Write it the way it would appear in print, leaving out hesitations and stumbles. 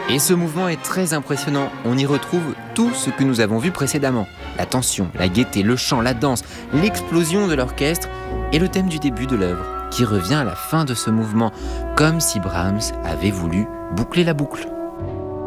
Et ce mouvement est très impressionnant. On y retrouve tout ce que nous avons vu précédemment. La tension, la gaieté, le chant, la danse, l'explosion de l'orchestre et le thème du début de l'œuvre, qui revient à la fin de ce mouvement, comme si Brahms avait voulu boucler la boucle.